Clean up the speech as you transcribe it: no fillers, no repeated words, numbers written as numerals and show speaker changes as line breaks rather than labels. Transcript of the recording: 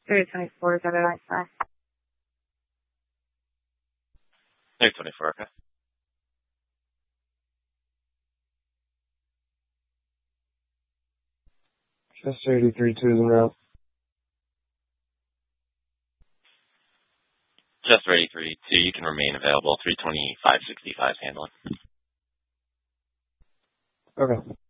324 is other line, sir.
324, okay.
Chester 83 2 is en route.
Chester 83 2, you can remain available. 32565 handling.
Okay.